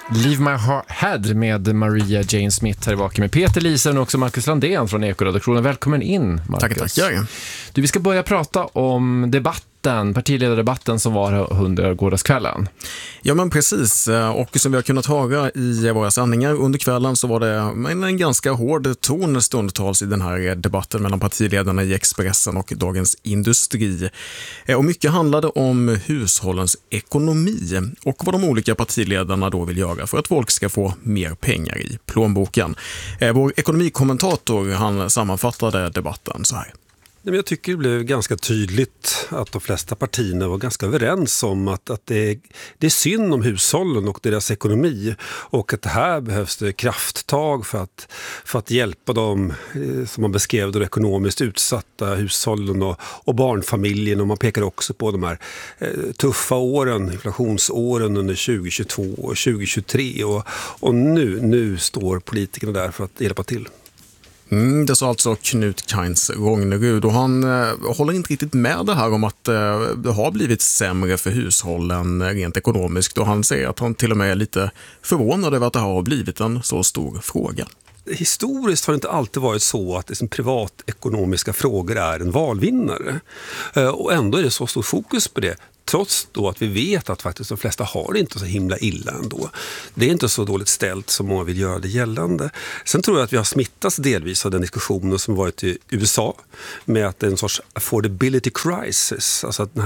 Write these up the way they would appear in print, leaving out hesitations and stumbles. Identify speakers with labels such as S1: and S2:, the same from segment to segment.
S1: Leave My Head med Maria Jane Smith här i Vaken med Peter Lisen och också Marcus Landén från Ekoredaktionen. Välkommen in, Marcus.
S2: Tackar.
S1: Du, vi ska börja prata om partiledardebatten som var under gårdagskvällen.
S2: Ja, men precis. Och som vi har kunnat höra i våra sändningar under kvällen så var det en ganska hård ton stundtals i den här debatten mellan partiledarna i Expressen och Dagens Industri. Och mycket handlade om hushållens ekonomi och vad de olika partiledarna då vill göra för att folk ska få mer pengar i plånboken. Vår ekonomikommentator, han sammanfattade debatten så här.
S3: Jag tycker det blev ganska tydligt att de flesta partierna var ganska överens om att det är synd om hushållen och deras ekonomi och att det här behövs det krafttag för att hjälpa dem som man beskrev de ekonomiskt utsatta hushållen och barnfamiljen, och man pekar också på de här tuffa åren, inflationsåren under 2022 och 2023 och nu står politikerna där för att hjälpa till.
S2: Det sa alltså Knut Kainz Rognerud, och han håller inte riktigt med det här om att det har blivit sämre för hushållen rent ekonomiskt, och han säger att han till och med är lite förvånad över att det har blivit en så stor fråga.
S3: Historiskt har det inte alltid varit så att det privatekonomiska frågor är en valvinnare, och ändå är det så stor fokus på det. Trots då att vi vet att faktiskt de flesta har det inte så himla illa ändå. Det är inte så dåligt ställt som många vill göra det gällande. Sen tror jag att vi har smittats delvis av den diskussionen som varit i USA med att det är en sorts affordability crisis. Alltså att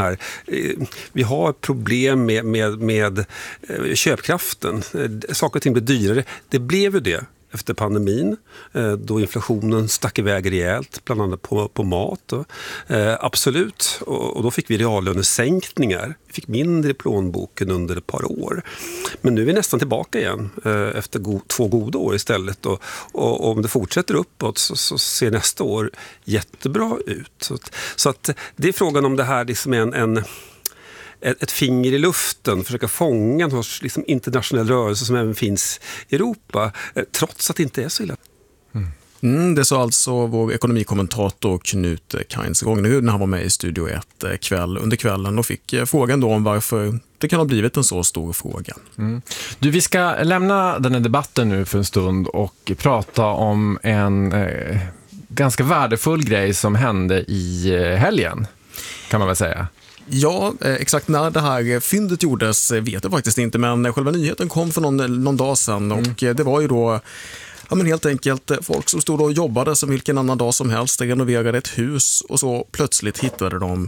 S3: vi har problem med köpkraften. Saker och ting blir dyrare. Det blev ju det efter pandemin, då inflationen stack iväg rejält, bland annat på mat. Absolut, och då fick vi reallönesänkningar. Vi fick mindre i plånboken under ett par år. Men nu är vi nästan tillbaka igen efter 2 goda år istället. Och om det fortsätter uppåt så ser nästa år jättebra ut. Så att det är frågan om det här liksom är ett finger i luften, försöka fånga en sorts liksom internationell rörelse som även finns i Europa, trots att det inte är så illa.
S2: Det sa alltså vår ekonomikommentator Knut Kainz Rognerud när han var med i Studio 1 under kvällen och fick frågan då om varför det kan ha blivit en så stor fråga.
S1: Du, vi ska lämna den här debatten nu för en stund och prata om en ganska värdefull grej som hände i helgen, kan man väl säga.
S2: Ja, exakt när det här fyndet gjordes vet jag faktiskt inte, men själva nyheten kom för någon dag sedan och det var ju då helt enkelt folk som stod och jobbade som vilken annan dag som helst, renoverade ett hus och så plötsligt hittade de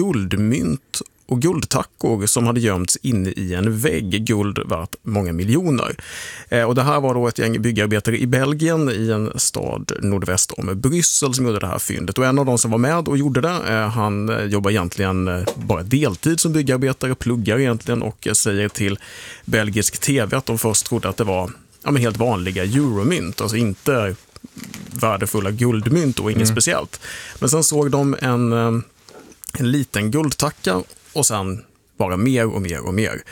S2: guldmynt och guldtackor som hade gömts inne i en vägg, guld värt många miljoner. Och det här var då ett gäng byggarbetare i Belgien i en stad nordväst om Bryssel som gjorde det här fyndet. Och en av de som var med och gjorde det, han jobbar egentligen bara deltid som byggarbetare, pluggar egentligen och säger till belgisk tv att de först trodde att det var helt vanliga euromynt, alltså inte värdefulla guldmynt och inget speciellt. Men sen såg de en liten guldtacka och sen bara mer och mer och mer.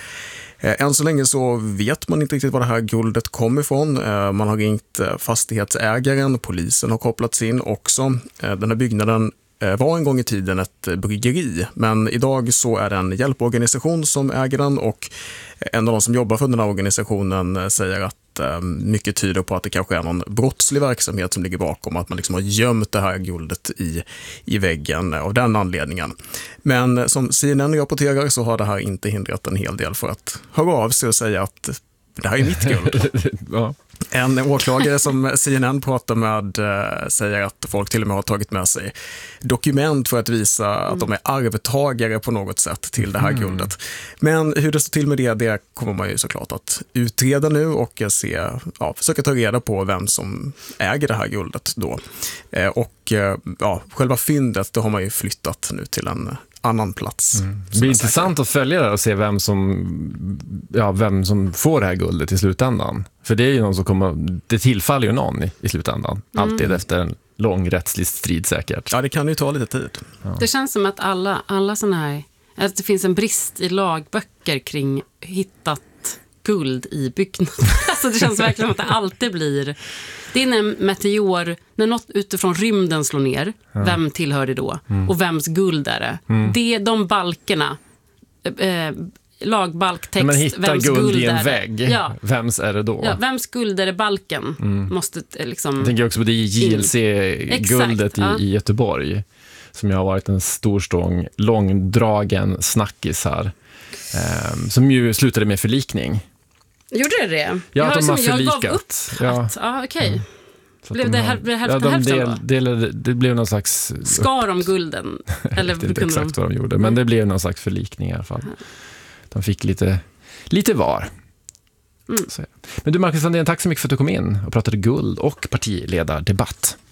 S2: Än så länge så vet man inte riktigt var det här guldet kom ifrån. Man har ringt fastighetsägaren, polisen har kopplats in också. Den här byggnaden var en gång i tiden ett bryggeri, men idag så är det en hjälporganisation som äger den, och en av de som jobbar för den här organisationen säger att mycket tyder på att det kanske är någon brottslig verksamhet som ligger bakom, att man liksom har gömt det här guldet i väggen av den anledningen. Men som CNN rapporterar så har det här inte hindrat en hel del för att höra av sig och säga att det här är mitt guld.
S1: Ja.
S2: En åklagare som CNN pratar med säger att folk till och med har tagit med sig dokument för att visa att de är arvtagare på något sätt till det här guldet. Men hur det står till med det kommer man ju såklart att utreda nu och försöka ta reda på vem som äger det här guldet då. Och själva fyndet, det har man ju flyttat nu till en annan plats.
S1: Det blir intressant att följa det och se vem som får det här guldet i slutändan. För det är ju någon som det tillfaller ju någon i slutändan. Alltid efter en lång rättslig strid säkert.
S2: Ja, det kan ju ta lite tid.
S4: Ja. Det känns som att alla såna här, att det finns en brist i lagböcker kring hittat guld i byggnader. Alltså det känns verkligen som att det alltid blir. Det är när något utifrån rymden slår ner, vem tillhör det då? Och vems guld är det? Det är de balkerna lagbalktext.
S1: Men hitta
S4: vems
S1: guld i en
S4: är det?
S1: vägg,
S4: Ja.
S1: vems är det då?
S4: Ja, vems guld är det balken? Måste liksom...
S1: Jag tänker också på det JLC-guldet
S4: Exakt,
S1: i Göteborg, som ju har varit en stor, långdragen snackis här. Som ju slutade med förlikning.
S4: Gjorde det?
S1: Ja, att de har
S4: jag gav
S1: förlikat.
S4: upp
S1: Ja.
S4: att, okej.
S1: Så att
S4: Blev
S1: de
S4: det
S1: har-
S4: hälften då?
S1: Det blev någon slags...
S4: Skar de gulden? Eller
S1: Jag vet inte
S4: kunde
S1: exakt vad de gjorde, men det blev någon slags förlikning i alla fall. De fick lite var. Så, ja. Men du, Marcus Sandén, tack så mycket för att du kom in och pratade guld och partiledardebatt.